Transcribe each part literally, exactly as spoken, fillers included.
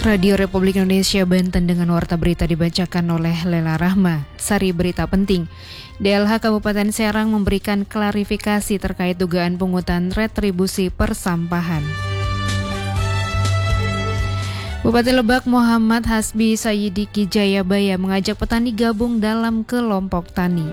Radio Republik Indonesia Banten dengan warta berita dibacakan oleh Lela Rahma. Sari berita penting. D L H Kabupaten Serang memberikan klarifikasi terkait dugaan pungutan retribusi persampahan. Bupati Lebak Muhammad Hasbi Sayyidiki Jayabaya mengajak petani gabung dalam kelompok tani.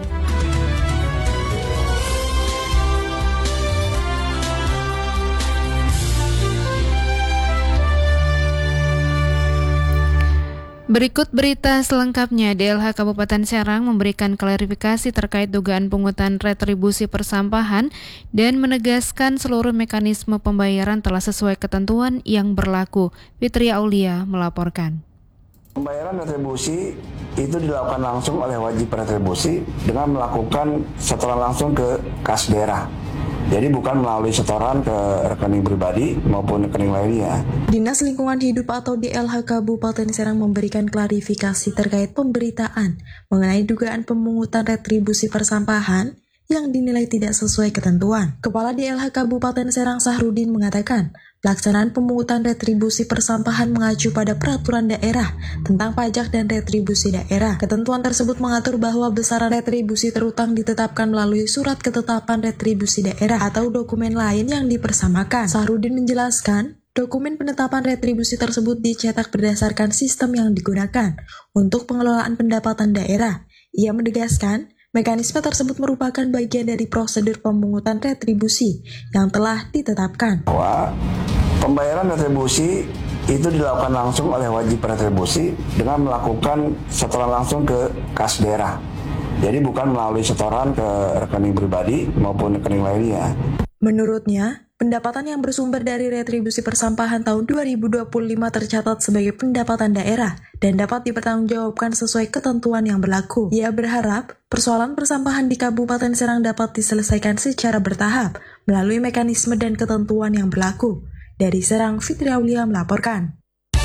Berikut berita selengkapnya. D L H Kabupaten Serang memberikan klarifikasi terkait dugaan pungutan retribusi persampahan dan menegaskan seluruh mekanisme pembayaran telah sesuai ketentuan yang berlaku. Fitri Aulia melaporkan. Pembayaran retribusi itu dilakukan langsung oleh wajib retribusi dengan melakukan setoran langsung ke kas daerah. Jadi bukan melalui setoran ke rekening pribadi maupun rekening lainnya. Dinas Lingkungan Hidup atau D L H Kabupaten Serang memberikan klarifikasi terkait pemberitaan mengenai dugaan pemungutan retribusi persampahan yang dinilai tidak sesuai ketentuan. Kepala D L H Kabupaten Serang Sahrudin mengatakan, pelaksanaan pemungutan retribusi persampahan mengacu pada peraturan daerah tentang pajak dan retribusi daerah. Ketentuan tersebut mengatur bahwa besaran retribusi terutang ditetapkan melalui surat ketetapan retribusi daerah atau dokumen lain yang dipersamakan. Sahrudin menjelaskan, dokumen penetapan retribusi tersebut dicetak berdasarkan sistem yang digunakan untuk pengelolaan pendapatan daerah. Ia menegaskan, mekanisme tersebut merupakan bagian dari prosedur pemungutan retribusi yang telah ditetapkan. Bahwa pembayaran retribusi itu dilakukan langsung oleh wajib retribusi dengan melakukan setoran langsung ke kas daerah. Jadi bukan melalui setoran ke rekening pribadi maupun rekening lainnya. Menurutnya, pendapatan yang bersumber dari retribusi persampahan tahun dua ribu dua puluh lima tercatat sebagai pendapatan daerah dan dapat dipertanggungjawabkan sesuai ketentuan yang berlaku. Ia berharap persoalan persampahan di Kabupaten Serang dapat diselesaikan secara bertahap melalui mekanisme dan ketentuan yang berlaku. Dari Serang, Fitri Aulia melaporkan.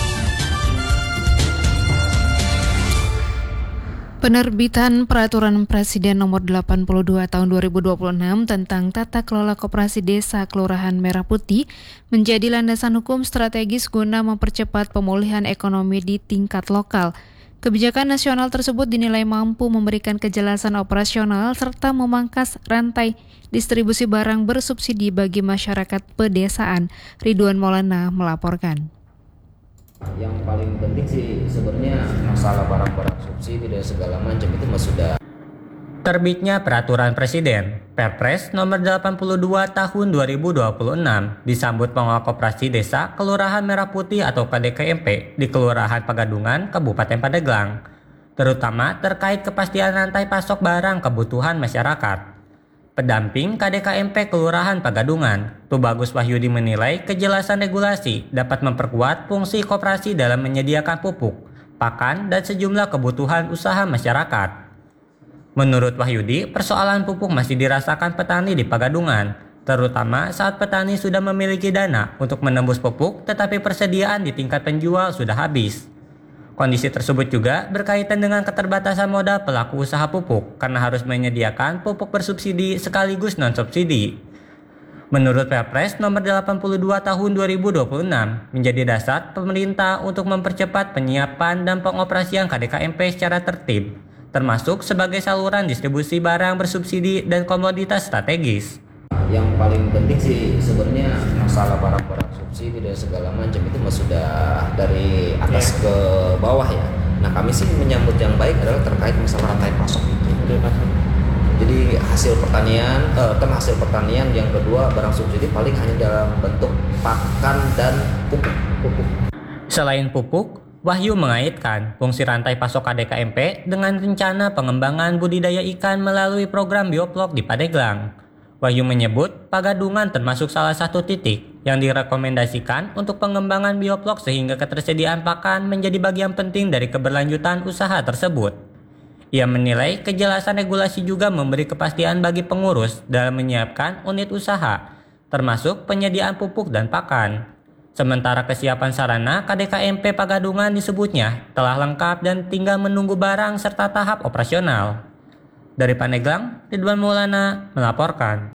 Penerbitan Peraturan Presiden Nomor delapan puluh dua Tahun dua ribu dua puluh enam tentang Tata Kelola Koperasi Desa Kelurahan Merah Putih menjadi landasan hukum strategis guna mempercepat pemulihan ekonomi di tingkat lokal. Kebijakan nasional tersebut dinilai mampu memberikan kejelasan operasional serta memangkas rantai distribusi barang bersubsidi bagi masyarakat pedesaan. Ridwan Maulana melaporkan. Yang paling penting sih sebenarnya masalah barang-barang subsidi dan segala macam itu mah sudah. Terbitnya Peraturan Presiden Perpres Nomor delapan puluh dua Tahun dua ribu dua puluh enam disambut pengelola koperasi desa Kelurahan Merah Putih atau K D K M P di Kelurahan Pagadungan, Kabupaten Pandeglang, terutama terkait kepastian rantai pasok barang kebutuhan masyarakat. Pendamping K D K M P Kelurahan Pagadungan, Tubagus Wahyudi menilai kejelasan regulasi dapat memperkuat fungsi koperasi dalam menyediakan pupuk, pakan, dan sejumlah kebutuhan usaha masyarakat. Menurut Wahyudi, persoalan pupuk masih dirasakan petani di Pagadungan, terutama saat petani sudah memiliki dana untuk menembus pupuk tetapi persediaan di tingkat penjual sudah habis. Kondisi tersebut juga berkaitan dengan keterbatasan modal pelaku usaha pupuk karena harus menyediakan pupuk bersubsidi sekaligus non-subsidi. Menurut Perpres Nomor delapan puluh dua Tahun dua ribu dua puluh enam menjadi dasar pemerintah untuk mempercepat penyiapan dan pengoperasian K D K M P secara tertib, termasuk sebagai saluran distribusi barang bersubsidi dan komoditas strategis. Yang paling penting sih sebenarnya masalah barang-barang subsidi dan segala macam itu mah sudah dari atas ke bawah ya. Nah kami sih menyambut yang baik adalah terkait masalah rantai pasok itu. Jadi hasil pertanian, eh, kan hasil pertanian yang kedua barang subsidi paling hanya dalam bentuk pakan dan pupuk. pupuk. Selain pupuk, Wahyu mengaitkan fungsi rantai pasok K D K M P dengan rencana pengembangan budidaya ikan melalui program Bioplok di Pandeglang. Wahyu menyebut Pagadungan termasuk salah satu titik yang direkomendasikan untuk pengembangan bioplok sehingga ketersediaan pakan menjadi bagian penting dari keberlanjutan usaha tersebut. Ia menilai kejelasan regulasi juga memberi kepastian bagi pengurus dalam menyiapkan unit usaha, termasuk penyediaan pupuk dan pakan. Sementara kesiapan sarana K D K M P Pagadungan disebutnya telah lengkap dan tinggal menunggu barang serta tahap operasional. Dari Pandeglang, Ridwan Maulana melaporkan.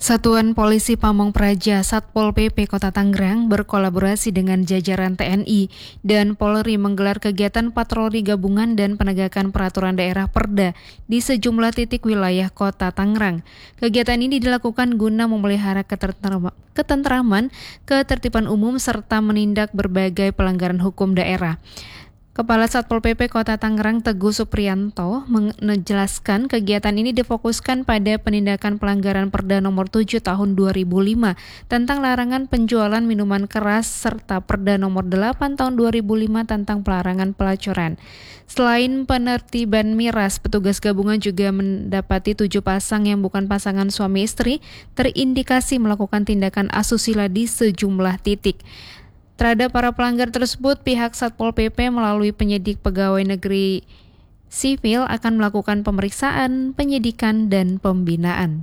Satuan Polisi Pamong Praja Satpol P P Kota Tangerang berkolaborasi dengan jajaran T N I dan Polri menggelar kegiatan patroli gabungan dan penegakan peraturan daerah Perda di sejumlah titik wilayah Kota Tangerang. Kegiatan ini dilakukan guna memelihara ketentraman, ketertiban umum serta menindak berbagai pelanggaran hukum daerah. Kepala Satpol P P Kota Tangerang Teguh Supriyanto menjelaskan kegiatan ini difokuskan pada penindakan pelanggaran Perda nomor tujuh tahun dua ribu lima tentang larangan penjualan minuman keras serta Perda nomor delapan tahun dua ribu lima tentang pelarangan pelacuran. Selain penertiban miras, petugas gabungan juga mendapati tujuh pasang yang bukan pasangan suami istri terindikasi melakukan tindakan asusila di sejumlah titik. Terhadap para pelanggar tersebut, pihak Satpol P P melalui penyidik pegawai negeri sipil akan melakukan pemeriksaan, penyidikan, dan pembinaan.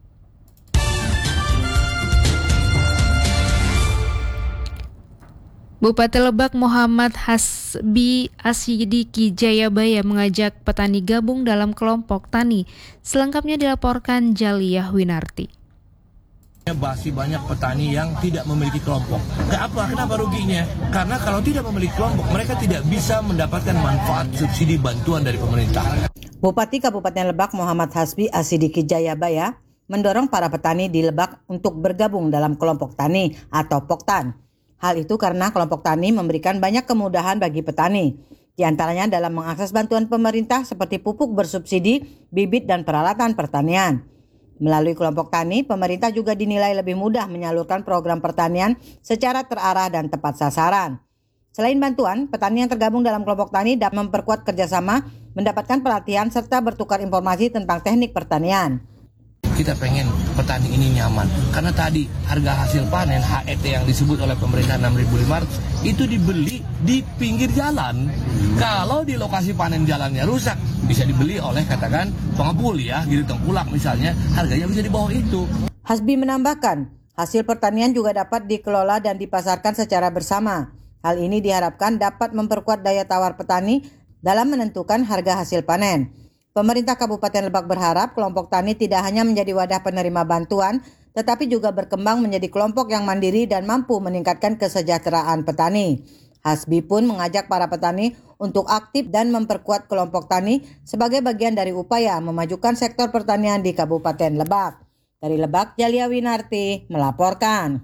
Bupati Lebak Muhammad Hasbi Asidiki Jayabaya mengajak petani gabung dalam kelompok tani. Selengkapnya dilaporkan Jaliyah Winarti. Masih banyak petani yang tidak memiliki kelompok. Kenapa? Kenapa ruginya? Karena kalau tidak memiliki kelompok, mereka tidak bisa mendapatkan manfaat subsidi bantuan dari pemerintah. Bupati Kabupaten Lebak Muhammad Hasbi Asidiki Jayabaya mendorong para petani di Lebak untuk bergabung dalam kelompok tani atau Poktan. Hal itu karena kelompok tani memberikan banyak kemudahan bagi petani. Di antaranya dalam mengakses bantuan pemerintah seperti pupuk bersubsidi, bibit, dan peralatan pertanian. Melalui kelompok tani, pemerintah juga dinilai lebih mudah menyalurkan program pertanian secara terarah dan tepat sasaran. Selain bantuan, petani yang tergabung dalam kelompok tani dapat memperkuat kerjasama, mendapatkan pelatihan, serta bertukar informasi tentang teknik pertanian. Kita pengen petani ini nyaman, karena tadi harga hasil panen H E T yang disebut oleh pemerintah enam ribu lima ratus itu dibeli di pinggir jalan. Kalau di lokasi panen jalannya rusak, bisa dibeli oleh katakan pengepul ya, gitu tengkulak misalnya, harganya bisa di bawah itu. Hasbi menambahkan, hasil pertanian juga dapat dikelola dan dipasarkan secara bersama. Hal ini diharapkan dapat memperkuat daya tawar petani dalam menentukan harga hasil panen. Pemerintah Kabupaten Lebak berharap kelompok tani tidak hanya menjadi wadah penerima bantuan, tetapi juga berkembang menjadi kelompok yang mandiri dan mampu meningkatkan kesejahteraan petani. Hasbi pun mengajak para petani untuk aktif dan memperkuat kelompok tani sebagai bagian dari upaya memajukan sektor pertanian di Kabupaten Lebak. Dari Lebak, Jaliyah Winarti melaporkan.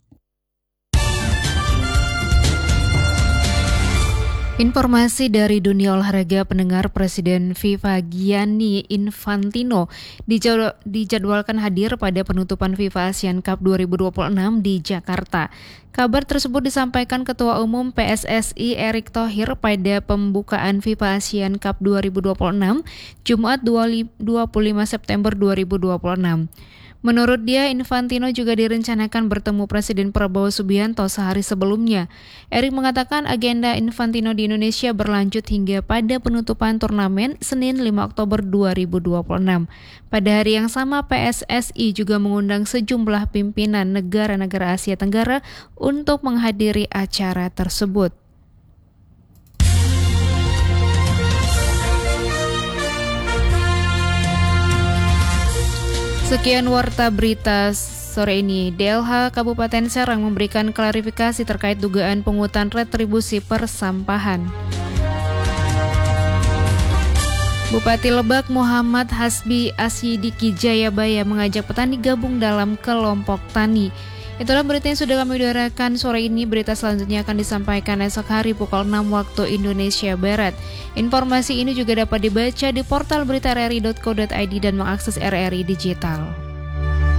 Informasi dari dunia olahraga, pendengar Presiden FIFA Gianni Infantino dijadwalkan hadir pada penutupan FIFA Asian Cup dua ribu dua puluh enam di Jakarta. Kabar tersebut disampaikan Ketua Umum P S S I Erick Thohir pada pembukaan FIFA Asian Cup dua ribu dua puluh enam, Jumat dua puluh lima September dua ribu dua puluh enam. Menurut dia, Infantino juga direncanakan bertemu Presiden Prabowo Subianto sehari sebelumnya. Erick mengatakan agenda Infantino di Indonesia berlanjut hingga pada penutupan turnamen Senin lima Oktober dua ribu dua puluh enam. Pada hari yang sama, P S S I juga mengundang sejumlah pimpinan negara-negara Asia Tenggara untuk menghadiri acara tersebut. Sekian warta berita sore ini. D L H Kabupaten Serang memberikan klarifikasi terkait dugaan pungutan retribusi persampahan. Bupati Lebak Muhammad Hasbi Asidiki Jayabaya mengajak petani gabung dalam kelompok tani. Itulah berita yang sudah kami udarakan sore ini. Berita selanjutnya akan disampaikan esok hari pukul enam waktu Indonesia Barat. Informasi ini juga dapat dibaca di portal berita r r i dot co dot i d dan mengakses R R I Digital.